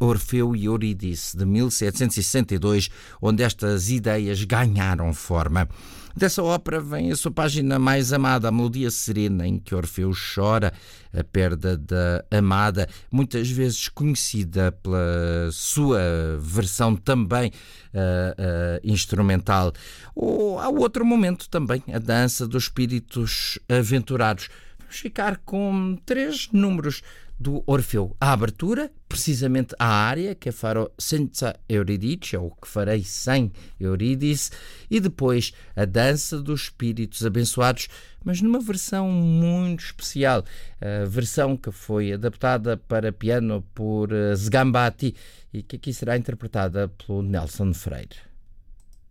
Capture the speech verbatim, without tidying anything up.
Orfeu e Eurídice, de mil setecentos e sessenta e dois, onde estas ideias ganharam forma. Dessa ópera vem a sua página mais amada, a melodia serena, em que Orfeu chora a perda da amada, muitas vezes conhecida pela sua versão também uh, uh, instrumental. Ou há outro momento também, a dança dos espíritos aventurados. Vamos ficar com três números do Orfeu. A abertura, precisamente a área, que é Farò senza Euridice, ou que farei sem Eurídice, e depois a dança dos espíritos abençoados, mas numa versão muito especial, a versão que foi adaptada para piano por Sgambati e que aqui será interpretada pelo Nelson Freire.